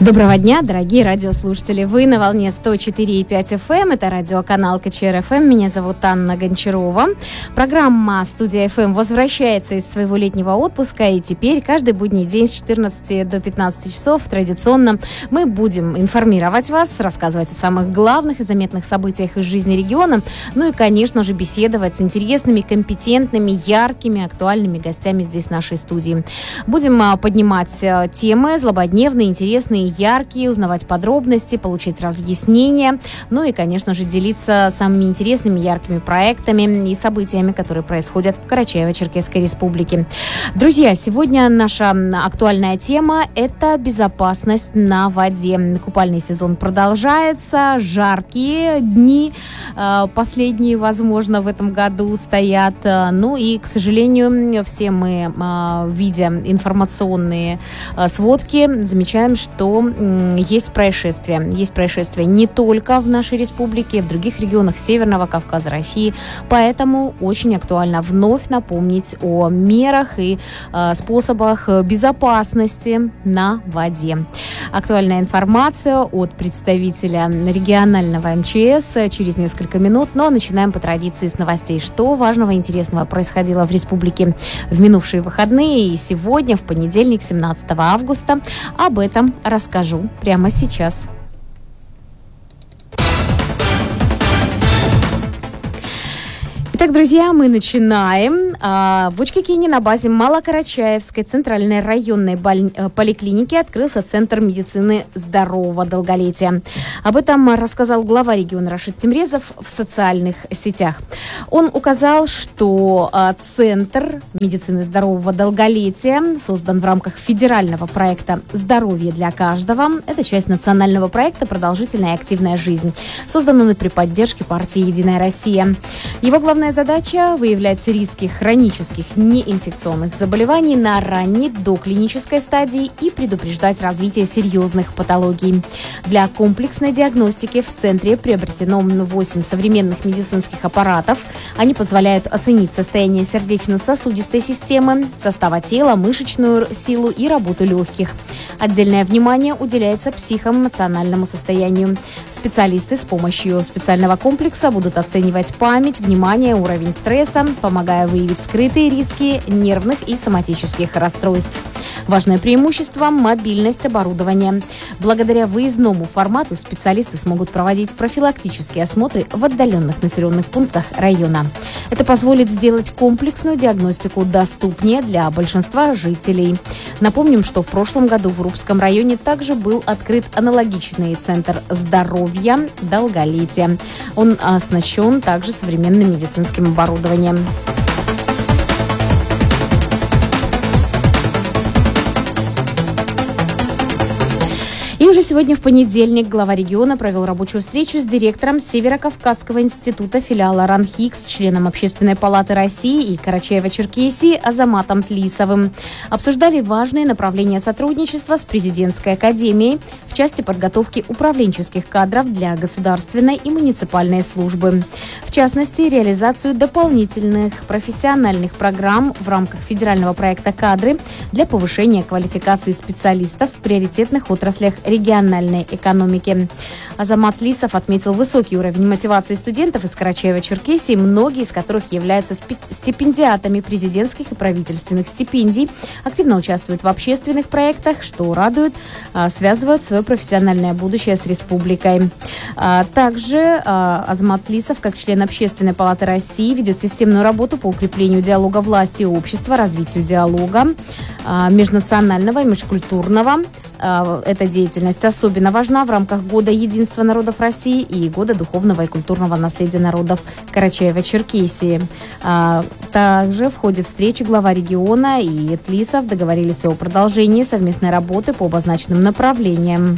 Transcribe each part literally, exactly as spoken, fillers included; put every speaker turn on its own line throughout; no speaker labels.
Доброго дня, дорогие радиослушатели. Вы на волне сто четыре и пять эф эм. Это радиоканал ка че эр эф эм. Меня зовут Анна Гончарова. Программа «Студия эф эм» возвращается из своего летнего отпуска. И теперь каждый будний день с четырнадцати до пятнадцати часов традиционно мы будем информировать вас, рассказывать о самых главных и заметных событиях из жизни региона. Ну и, конечно же, беседовать с интересными, компетентными, яркими, актуальными гостями здесь в нашей студии. Будем поднимать темы злободневные, интересные, яркие, узнавать подробности, получить разъяснения, ну и, конечно же, делиться самыми интересными, яркими проектами и событиями, которые происходят в Карачаево-Черкесской Республике. Друзья, сегодня наша актуальная тема – это безопасность на воде. Купальный сезон продолжается, жаркие дни, последние, возможно, в этом году стоят. Ну и, к сожалению, все мы, видя информационные сводки, замечаем, что есть происшествия. Есть происшествия не только в нашей республике, в других регионах Северного Кавказа, России. Поэтому очень актуально вновь напомнить о мерах и э, способах безопасности на воде. Актуальная информация от представителя регионального эм че эс через несколько минут. Но начинаем по традиции с новостей. Что важного и интересного происходило в республике в минувшие выходные и сегодня, в понедельник, семнадцатого августа. Об этом расскажу прямо сейчас. Итак, друзья, мы начинаем. В Учкекине на базе Малокарачаевской центральной районной поликлиники открылся Центр медицины здорового долголетия. Об этом рассказал глава региона Рашид Темрезов в социальных сетях. Он указал, что Центр медицины здорового долголетия создан в рамках федерального проекта «Здоровье для каждого». Это часть национального проекта «Продолжительная и активная жизнь». Создан он при поддержке партии «Единая Россия». Его главная задача – выявлять риски хронических неинфекционных заболеваний на ранней доклинической стадии и предупреждать развитие серьезных патологий. Для комплексной диагностики в центре приобретено восемь современных медицинских аппаратов. Они позволяют оценить состояние сердечно-сосудистой системы, состава тела, мышечную силу и работу легких. Отдельное внимание уделяется психоэмоциональному состоянию. Специалисты с помощью специального комплекса будут оценивать память, внимание, уровень стресса, помогая выявить скрытые риски нервных и соматических расстройств. Важное преимущество – мобильность оборудования. Благодаря выездному формату специалисты смогут проводить профилактические осмотры в отдаленных населенных пунктах района. Это позволит сделать комплексную диагностику доступнее для большинства жителей. Напомним, что в прошлом году в Урупском районе также был открыт аналогичный центр здоровья долголетия. Он оснащен также современным медицинским оборудованием. И уже сегодня в понедельник глава региона провел рабочую встречу с директором Северо-Кавказского института филиала РАНХИКС, членом Общественной палаты России и Карачаево-Черкесии Азаматом Тлисовым. Обсуждали важные направления сотрудничества с президентской академией в части подготовки управленческих кадров для государственной и муниципальной службы. В частности, реализацию дополнительных профессиональных программ в рамках федерального проекта «Кадры» для повышения квалификации специалистов в приоритетных отраслях региональной экономики. Азамат Тлисов отметил высокий уровень мотивации студентов из Карачаево-Черкесии, многие из которых являются стипендиатами президентских и правительственных стипендий, активно участвуют в общественных проектах, что радует, связывают свое профессиональное будущее с республикой. Также Азамат Тлисов, как член Общественной палаты России, ведет системную работу по укреплению диалога власти и общества, развитию диалога межнационального и межкультурного. Эта деятельность особенно важна в рамках Года единства народов России и Года духовного и культурного наследия народов Карачаево-Черкесии. Также в ходе встречи глава региона и Тлисов договорились о продолжении совместной работы по обозначенным направлениям.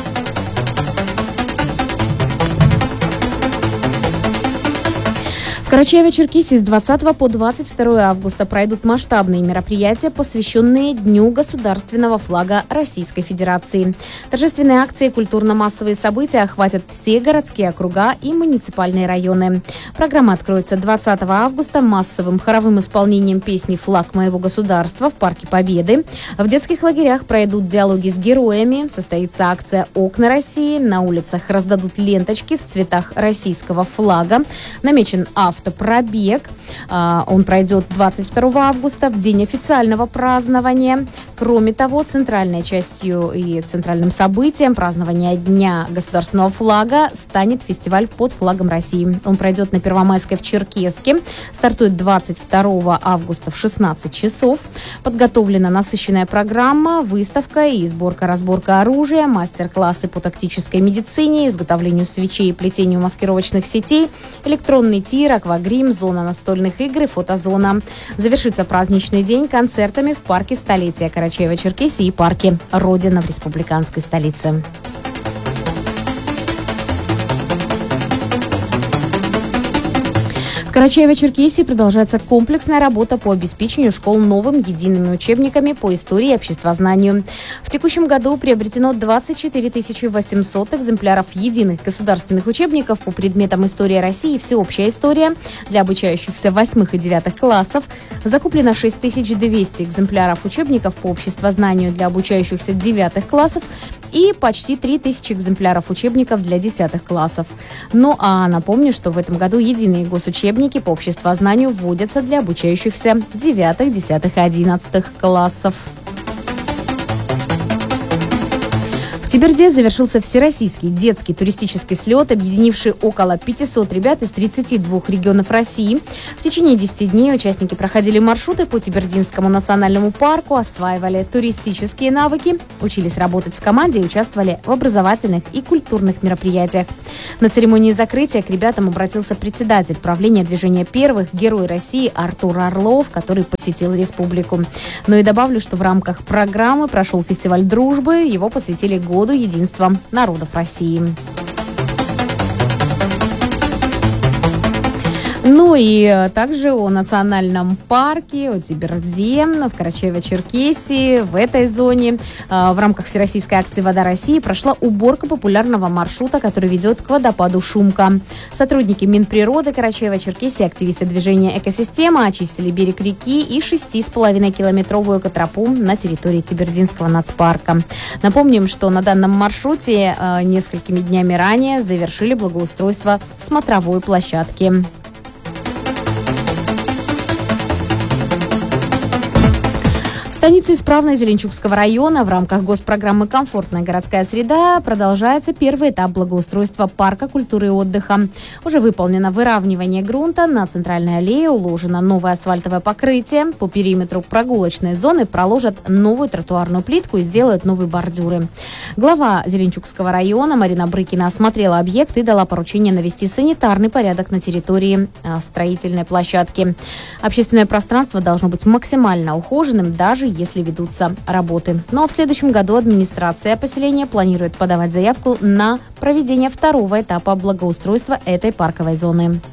В Карачаево-Черкесии с двадцатого по двадцать второе августа пройдут масштабные мероприятия, посвященные Дню государственного флага Российской Федерации. Торжественные акции и культурно-массовые события охватят все городские округа и муниципальные районы. Программа откроется двадцатого августа массовым хоровым исполнением песни «Флаг моего государства» в Парке Победы. В детских лагерях пройдут диалоги с героями, состоится акция «Окна России», на улицах раздадут ленточки в цветах российского флага, намечен автопробег. Автопробег. Он пройдет двадцать второго августа, в день официального празднования. Кроме того, центральной частью и центральным событием празднования Дня государственного флага станет фестиваль под флагом России. Он пройдет на Первомайской в Черкесске. Стартует двадцать второго августа в шестнадцать часов. Подготовлена насыщенная программа, выставка и сборка-разборка оружия, мастер-классы по тактической медицине, изготовлению свечей и плетению маскировочных сетей, электронный тир, аквагрим, зона настольных игр и фотозона. Завершится праздничный день концертами в парке столетия Карачаево-Черкесии и парке Родина в республиканской столице. В Карачаево-Черкесии продолжается комплексная работа по обеспечению школ новым едиными учебниками по истории и обществознанию. В текущем году приобретено двадцать четыре тысячи восемьсот экземпляров единых государственных учебников по предметам история России и всеобщая история для обучающихся восьмых и девятых классов. Закуплено шесть тысяч двести экземпляров учебников по обществознанию для обучающихся девятых классов и почти три тысячи экземпляров учебников для десятых классов. Ну а напомню, что в этом году единые госучебники по обществознанию вводятся для обучающихся девятых, десятых и одиннадцатых классов. В Теберде завершился всероссийский детский туристический слет, объединивший около пятисот ребят из тридцати двух регионов России. В течение десяти дней участники проходили маршруты по Тебердинскому национальному парку, осваивали туристические навыки, учились работать в команде и участвовали в образовательных и культурных мероприятиях. На церемонии закрытия к ребятам обратился председатель правления движения первых, герой России Артур Орлов, который посетил республику. Но и добавлю, что в рамках программы прошел фестиваль дружбы, его посвятили году единства народов России. Ну и также о национальном парке, о Теберде, в Карачаево-Черкесии, в этой зоне. В рамках всероссийской акции «Вода России» прошла уборка популярного маршрута, который ведет к водопаду Шумка. Сотрудники Минприроды Карачаево-Черкесии, активисты движения «Экосистема» очистили берег реки и шести с половиной километровую экотропу на территории Тебердинского нацпарка. Напомним, что на данном маршруте несколькими днями ранее завершили благоустройство смотровой площадки. В станице Исправной Зеленчукского района в рамках госпрограммы «Комфортная городская среда» продолжается первый этап благоустройства парка культуры и отдыха. Уже выполнено выравнивание грунта, на центральной аллее уложено новое асфальтовое покрытие. По периметру прогулочной зоны проложат новую тротуарную плитку и сделают новые бордюры. Глава Зеленчукского района Марина Брыкина осмотрела объект и дала поручение навести санитарный порядок на территории строительной площадки. Общественное пространство должно быть максимально ухоженным, даже если ведутся работы. Ну а в следующем году администрация поселения планирует подавать заявку на проведение второго этапа благоустройства этой парковой зоны.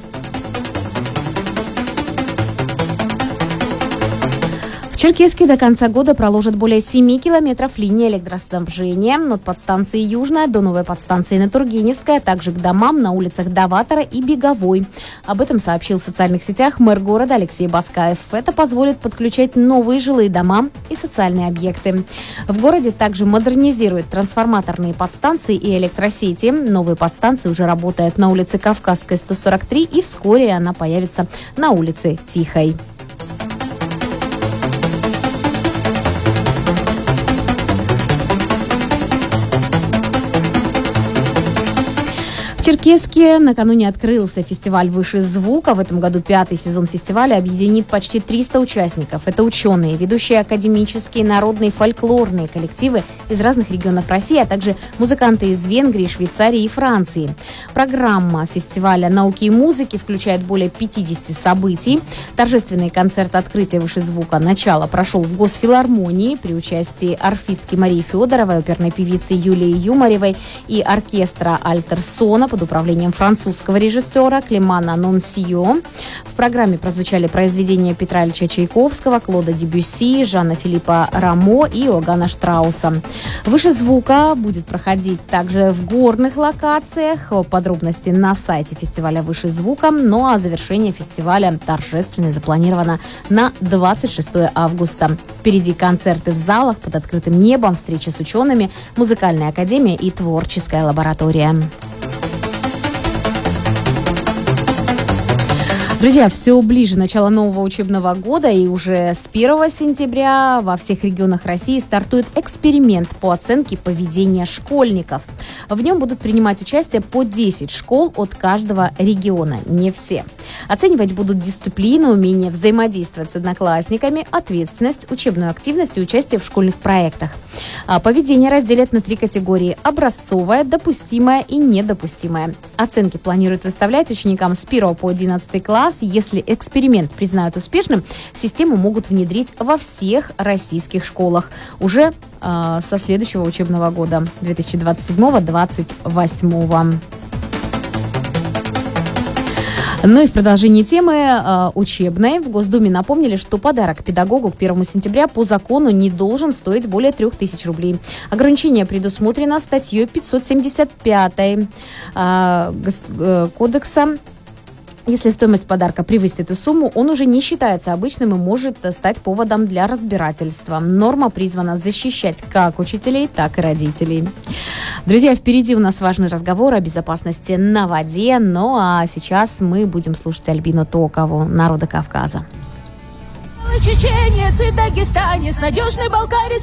В Черкесске до конца года проложат более семи километров линии электроснабжения от подстанции Южная до новой подстанции на Тургеневской, а также к домам на улицах Даватора и Беговой. Об этом сообщил в социальных сетях мэр города Алексей Баскаев. Это позволит подключать новые жилые дома и социальные объекты. В городе также модернизируют трансформаторные подстанции и электросети. Новые подстанции уже работают на улице Кавказской, сто сорок три, и вскоре она появится на улице Тихой. В Черкесске накануне открылся фестиваль «Выше звука». В этом году пятый сезон фестиваля объединит почти триста участников. Это ученые, ведущие академические, народные, фольклорные коллективы из разных регионов России, а также музыканты из Венгрии, Швейцарии и Франции. Программа фестиваля науки и музыки включает более пятидесяти событий. Торжественный концерт открытия «Выше звука» начало прошел в Госфилармонии при участии арфистки Марии Федоровой, оперной певицы Юлии Юмаревой и оркестра «Альтерсона» под под управлением французского режиссера Клемана Нонсио. В программе прозвучали произведения Петра Ильича Чайковского, Клода Дебюсси, Жана Филиппа Рамо и Иоганна Штрауса. «Выше звука» будет проходить также в горных локациях. Подробности на сайте фестиваля «Выше звука». Ну а завершение фестиваля торжественно запланировано на двадцать шестое августа. Впереди концерты в залах под открытым небом, встречи с учеными, музыкальная академия и творческая лаборатория. Друзья, все ближе начало нового учебного года, и уже с первого сентября во всех регионах России стартует эксперимент по оценке поведения школьников. В нем будут принимать участие по десять школ от каждого региона, не все. Оценивать будут дисциплину, умение взаимодействовать с одноклассниками, ответственность, учебную активность и участие в школьных проектах. Поведение разделят на три категории – образцовое, допустимое и недопустимое. Оценки планируют выставлять ученикам с первого по одиннадцатый класс. Если эксперимент признают успешным, систему могут внедрить во всех российских школах уже э, со следующего учебного года две тысячи двадцать седьмого — две тысячи двадцать восьмого. Ну и в продолжении темы э, учебной в Госдуме напомнили, что подарок педагогу к первому сентября по закону не должен стоить более трех тысяч рублей. Ограничение предусмотрено статьей пятьсот семьдесят пять э, э, Кодекса. Если стоимость подарка превысит эту сумму, он уже не считается обычным и может стать поводом для разбирательства. Норма призвана защищать как учителей, так и родителей. Друзья, впереди у нас важный разговор о безопасности на воде. Ну а сейчас мы будем слушать Альбину Токову, «Народы Кавказа».
Чеченец и дагестанец, надежный болгарец.